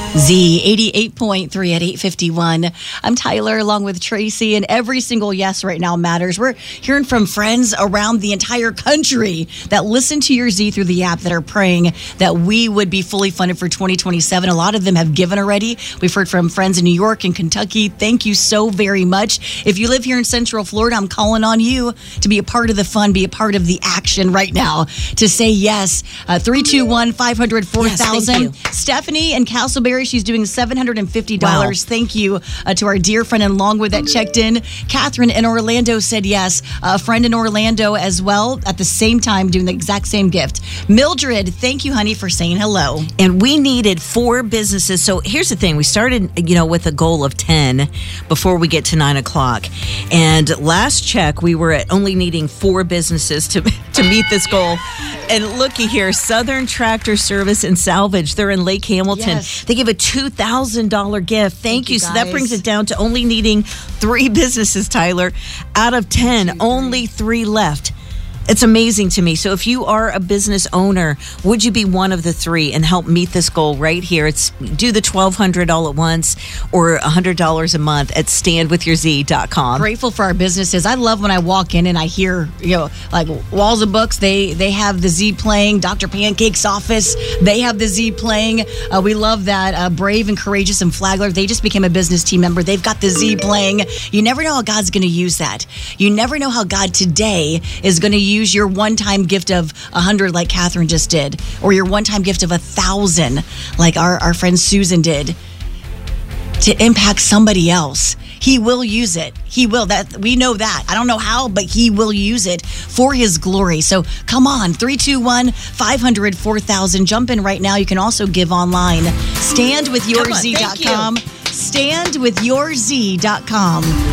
Z 88.3 at 8:51. I'm Tyler along with Tracy, and every single yes right now matters. We're hearing from friends around the entire country that listen to your Z through the app that are praying that we would be fully funded for 2027. A lot of them have given already. We've heard from friends in New York and Kentucky. Thank you so very much. If you live here in Central Florida, I'm calling on you to be a part of the fun, be a part of the action right now, to say yes. 321-500-4000. Yes, Stephanie in Castleberry, she's doing $750. Wow. Thank you to our dear friend in Longwood that checked in. Catherine in Orlando said yes. A friend in Orlando as well at the same time doing the exact same gift. Mildred, thank you, honey, for saying hello. And we needed 4 businesses. So here's the thing. We started, with a goal of 10 before we get to 9 o'clock. And last check, we were at only needing 4 businesses to meet this goal. And looky here, Southern Tractor Service and Salvage. They're in Lake Hamilton. Yes. They give a $2,000 gift. Thank you. So that guys. brings it down to only needing 3 businesses, Tyler. Out of 10, only 3 left. It's amazing to me. So if you are a business owner, would you be one of the 3 and help meet this goal right here? It's do the $1,200 all at once or $100 a month at standwithyourz.com. Grateful for our businesses. I love when I walk in and I hear, like Walls of Books, they have the Z playing. Dr. Pancake's office, they have the Z playing. We love that. Brave and Courageous and Flagler, they just became a business team member. They've got the Z playing. You never know how God's going to use that. You never know how God today is going to use your one-time gift of 100 like Catherine just did, or your one-time gift of 1,000 like our friend Susan did, to impact somebody else. He will use it. He will. That we know that. I don't know how, but he will use it for his glory. So come on, 321-500-4000. Jump in right now. You can also give online. Standwithyourz.com. Standwithyourz.com.